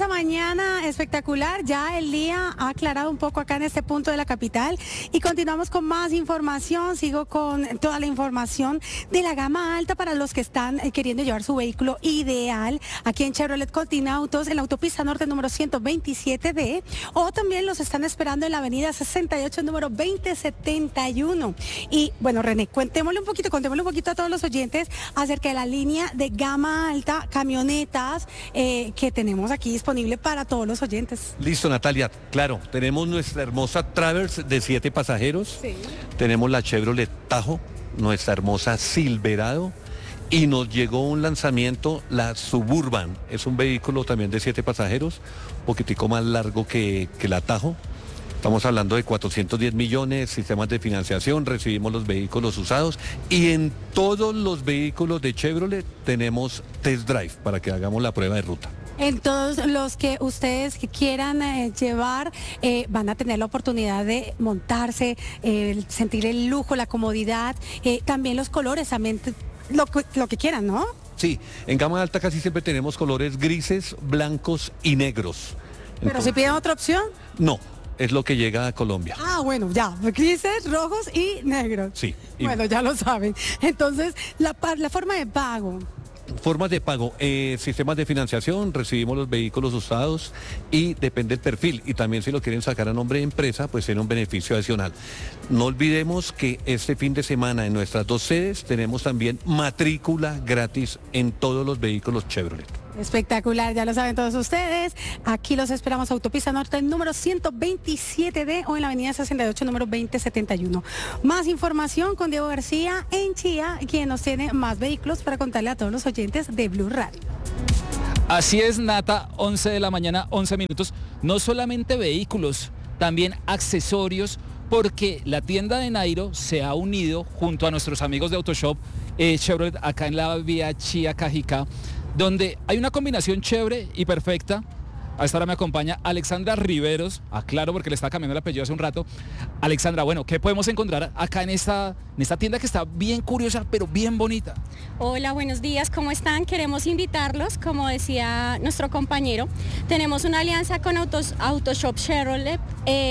esa mañana espectacular. Ya el día ha aclarado un poco acá en este punto de la capital y continuamos con más información. Sigo con toda la información de la gama alta para los que están queriendo llevar su vehículo ideal aquí en Chevrolet Continautos en la autopista norte número 127D, o también los están esperando en la avenida 68 número 2071. Y bueno, René, contémosle un poquito a todos los oyentes acerca de la línea de gama alta, camionetas que tenemos aquí disponible para todos los oyentes. Listo, Natalia, claro, tenemos nuestra hermosa Traverse de 7 pasajeros, Sí. tenemos la Chevrolet Tahoe, nuestra hermosa Silverado, y nos llegó un lanzamiento, la Suburban, es un vehículo también de 7 pasajeros, un poquitico más largo que la Tahoe. Estamos hablando de 410 millones, sistemas de financiación, recibimos los vehículos usados y en todos los vehículos de Chevrolet tenemos test drive para que hagamos la prueba de ruta. En todos los que ustedes quieran llevar, van a tener la oportunidad de montarse, sentir el lujo, la comodidad, también los colores, también lo que quieran, ¿no? Sí, en gama alta casi siempre tenemos colores grises, blancos y negros. Pero si piden otra opción. No, es lo que llega a Colombia. Ah, bueno, ya, grises, rojos y negros. Sí. Bueno, ya lo saben. Entonces, la forma de pago. Formas de pago, sistemas de financiación, recibimos los vehículos usados y depende del perfil. Y también si lo quieren sacar a nombre de empresa, pues tiene un beneficio adicional. No olvidemos que este fin de semana en nuestras 2 sedes tenemos también matrícula gratis en todos los vehículos Chevrolet. Espectacular, ya lo saben todos ustedes. Aquí los esperamos, autopista norte número 127D o en la avenida 68 número 2071. Más información con Diego García en Chía, quien nos tiene más vehículos para contarle a todos los oyentes de Blue Radio. Así es, Nata, 11 de la mañana, 11 minutos. No solamente vehículos, también accesorios, porque la tienda de Nairo se ha unido junto a nuestros amigos de Autoshop Chevrolet acá en la vía Chía Cajicá, donde hay una combinación chévere y perfecta. A esta hora me acompaña Alexandra Riveros, aclaro porque le estaba cambiando el apellido hace un rato. Alexandra, bueno, ¿qué podemos encontrar acá en esta tienda que está bien curiosa, pero bien bonita? Hola, buenos días, ¿cómo están? Queremos invitarlos, como decía nuestro compañero, tenemos una alianza con Autoshop Chevrolet.